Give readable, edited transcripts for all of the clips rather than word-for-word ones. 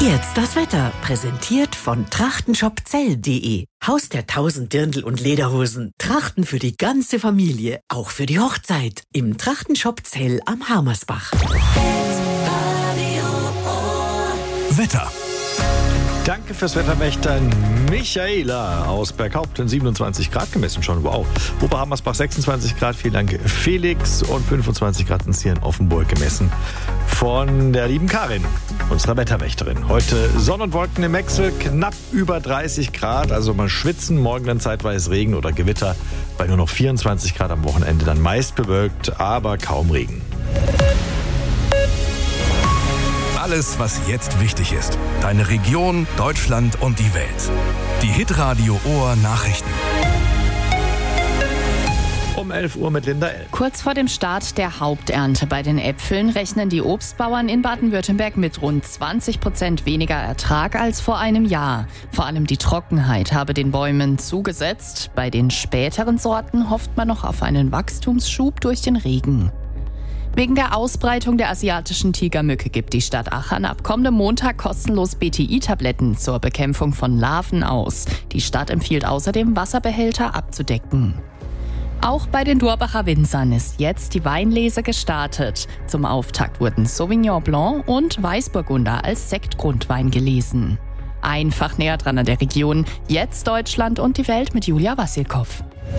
Jetzt das Wetter, präsentiert von trachtenshopzell.de. Haus der 1000 Dirndl und Lederhosen. Trachten für die ganze Familie, auch für die Hochzeit. Im Trachtenshop Zell am Harmersbach. Wetter. Danke fürs Wetterwächter Michaela aus Berghaupten, 27 Grad gemessen schon, wow. Oberhammersbach 26 Grad, vielen Dank Felix, und 25 Grad hier in Offenburg gemessen von der lieben Karin, unserer Wetterwächterin. Heute Sonne und Wolken im Wechsel, knapp über 30 Grad, also mal schwitzen, morgen dann zeitweise Regen oder Gewitter, bei nur noch 24 Grad am Wochenende, dann meist bewölkt, aber kaum Regen. Alles, was jetzt wichtig ist. Deine Region, Deutschland und die Welt. Die Hitradio Ohr Nachrichten. Um 11 Uhr mit Linda L. Kurz vor dem Start der Haupternte bei den Äpfeln rechnen die Obstbauern in Baden-Württemberg mit rund 20% weniger Ertrag als vor einem Jahr. Vor allem die Trockenheit habe den Bäumen zugesetzt. Bei den späteren Sorten hofft man noch auf einen Wachstumsschub durch den Regen. Wegen der Ausbreitung der asiatischen Tigermücke gibt die Stadt Achern ab kommendem Montag kostenlos BTI-Tabletten zur Bekämpfung von Larven aus. Die Stadt empfiehlt außerdem, Wasserbehälter abzudecken. Auch bei den Durbacher Winzern ist jetzt die Weinlese gestartet. Zum Auftakt wurden Sauvignon Blanc und Weißburgunder als Sektgrundwein gelesen. Einfach näher dran an der Region. Jetzt Deutschland und die Welt mit Julia Wassilkow.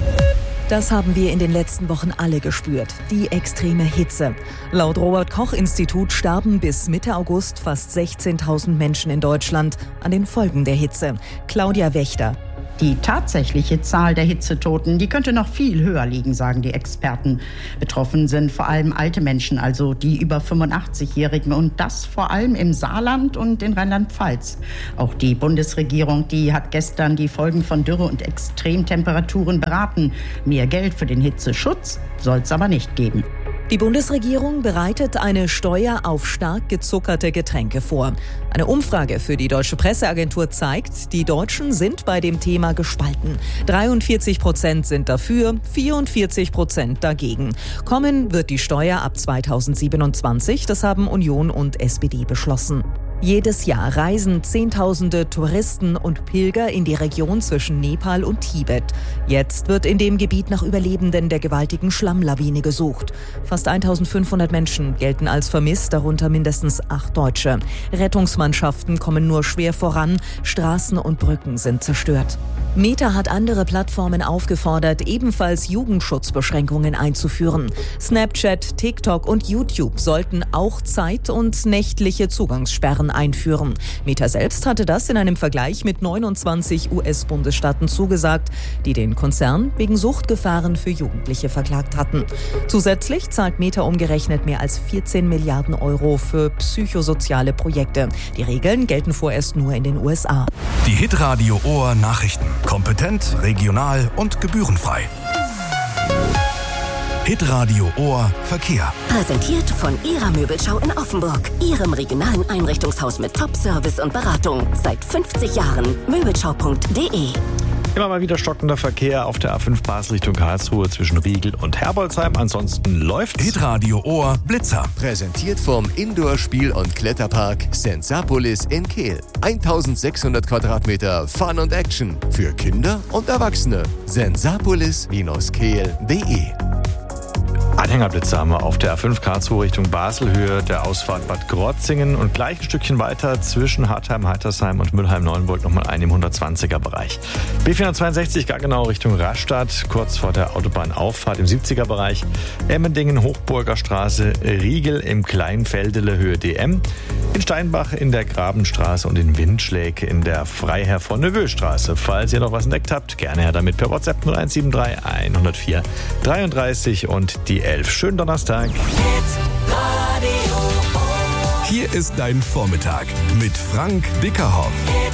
Das haben wir in den letzten Wochen alle gespürt. Die extreme Hitze. Laut Robert-Koch-Institut starben bis Mitte August fast 16.000 Menschen in Deutschland an den Folgen der Hitze. Claudia Wächter. Die tatsächliche Zahl der Hitzetoten, die könnte noch viel höher liegen, sagen die Experten. Betroffen sind vor allem alte Menschen, also die über 85-Jährigen, und das vor allem im Saarland und in Rheinland-Pfalz. Auch die Bundesregierung, die hat gestern die Folgen von Dürre und Extremtemperaturen beraten. Mehr Geld für den Hitzeschutz soll es aber nicht geben. Die Bundesregierung bereitet eine Steuer auf stark gezuckerte Getränke vor. Eine Umfrage für die Deutsche Presseagentur zeigt, die Deutschen sind bei dem Thema gespalten. 43% sind dafür, 44% dagegen. Kommen wird die Steuer ab 2027, das haben Union und SPD beschlossen. Jedes Jahr reisen Zehntausende Touristen und Pilger in die Region zwischen Nepal und Tibet. Jetzt wird in dem Gebiet nach Überlebenden der gewaltigen Schlammlawine gesucht. Fast 1500 Menschen gelten als vermisst, darunter mindestens 8 Deutsche. Rettungsmannschaften kommen nur schwer voran, Straßen und Brücken sind zerstört. Meta hat andere Plattformen aufgefordert, ebenfalls Jugendschutzbeschränkungen einzuführen. Snapchat, TikTok und YouTube sollten auch zeit- und nächtliche Zugangssperren einführen. Meta selbst hatte das in einem Vergleich mit 29 US-Bundesstaaten zugesagt, die den Konzern wegen Suchtgefahren für Jugendliche verklagt hatten. Zusätzlich zahlt Meta umgerechnet mehr als 14 Milliarden Euro für psychosoziale Projekte. Die Regeln gelten vorerst nur in den USA. Die Hitradio Ohr Nachrichten. Kompetent, regional und gebührenfrei. Hitradio Ohr Verkehr. Präsentiert von Ihrer Möbelschau in Offenburg. Ihrem regionalen Einrichtungshaus mit Top-Service und Beratung. Seit 50 Jahren. Möbelschau.de. Immer mal wieder stockender Verkehr auf der A5 Basel Richtung Karlsruhe zwischen Riegel und Herbolzheim. Ansonsten läuft's. Hitradio Ohr Blitzer. Präsentiert vom Indoor-Spiel- und Kletterpark Sensapolis in Kehl. 1600 Quadratmeter Fun und Action für Kinder und Erwachsene. Sensapolis-kehl.de. Anhängerblitze haben wir auf der A5 Karlsruhe Richtung Basel, Höhe der Ausfahrt Bad Krotzingen, und gleich ein Stückchen weiter zwischen Hartheim, Heitersheim und Mülheim-Neuenburg nochmal einen im 120er Bereich. B462 Gaggenau Richtung Rastatt, kurz vor der Autobahnauffahrt im 70er Bereich. Emmendingen, Hochburger Straße, Riegel im Kleinfeldele Höhe DM. In Steinbach in der Grabenstraße und in Windschläge in der Freiherr von Neveu Straße. Falls ihr noch was entdeckt habt, gerne her damit per WhatsApp 0173 104 33 und die 11. Schönen Donnerstag. Hier ist dein Vormittag mit Frank Bickerhoff.